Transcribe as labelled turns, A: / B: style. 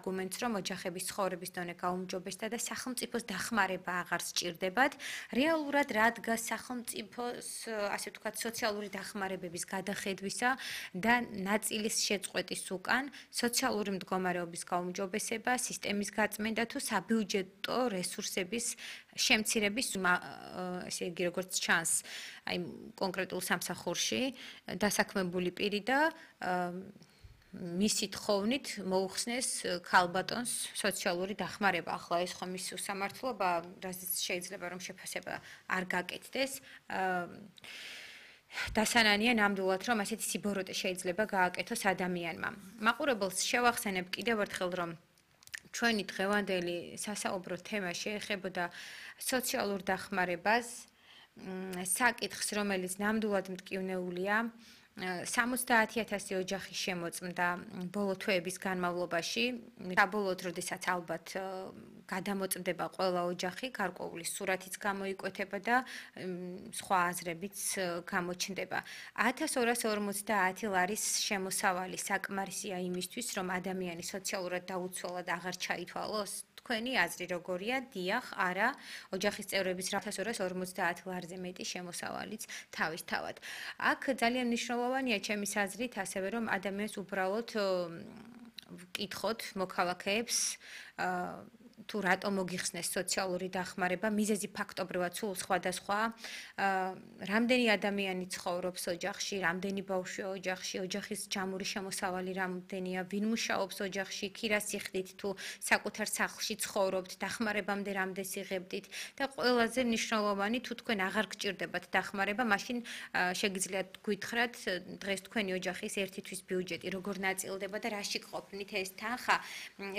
A: არგუმენტს, რომ ოჯახების ცხოვრების დონე გაუმჯობესდა და სახელმწიფოს დახმარება აღარ სჭირდებათ. რეალურად რა დგას სახელმწიფოს, ასე ვთქვათ, სოციალური დახმარებების გადახედვისა და ნაწილის შეწყვეტის უკან სოციალური მდგომარეობის გაუმჯობესება, სისტემის გაწმენდა თუ საბიუჯეტო რესურსების შემცირების, ესე იგი, როგორც ჩანს, აი კონკრეტულ სამსახურში დასაქმებული პირი და მისი თხოვნით მოუხსნეს ქალბატონს სოციალური დახმარება. ახლა ეს ხომ ის უსამართლობა, რაზეც შეიძლება რომ შეფასება არ გაკეთდეს. დასანანია ნამდვილად, რომ ასეთი სიბოროტე შეიძლება გააკეთოს ადამიანმა. მაყურებელს შევახსენებ კიდევ ერთხელ, რომ ჩვენი დღევანდელი სასაუბრო თემა შეეხებოდა სოციალურ დახმარებას, საკითხს, რომელიც ნამდვილად მტკივნეულია. 70,000 ოჯახი შემოწმდა ბოლო თვეების განმავლობაში. საბოლოოდ, როდესაც ალბათ გადამოწმდება ყველა ოჯახი, გარკვეული სურათიც გამოიკვეთება და სხვა აზრებიც გამოჩნდება. 1250 ლარის შემოსავალი საკმარისია იმისთვის, რომ ადამიანი სოციალურად დაუცველად აღარ ჩაითვალოს. თქვენი აზრი როგორია? დიახ, არა, ოჯახის წევრების 1250 ლარზე მეტი შემოსავალიც თავისთავად. აქ ძალიან მნიშვნელოვანია ჩემის აზრით, ასევე რომ ადამიანს უბრალოდ ვკითხოთ მოქალაქეებს თუ რატომ მოგიხსნეს სოციალური დახმარება, მიზეზი ფაქტობრივად სულ სხვადასხვა. რამდენი ადამიანი ცხოვრობს ოჯახში, რამდენი ბავშვია ოჯახში, ოჯახის ჯამური შემოსავალი რამდენია, ვინ მუშაობს ოჯახში, ქირას იხდით თუ საკუთარ სახლში ცხოვრობთ, დახმარებამდე რამდენს იღებდით და ყველაზე მნიშვნელოვანი, თუ თქვენ აღარ გჭირდებათ დახმარება, მაშინ შეგიძლიათ გვითხრათ დღეს თქვენი ოჯახის ერთი თვის ბიუჯეტი როგორ ნაწილდება და რაში ყოფნით ეს თანხა.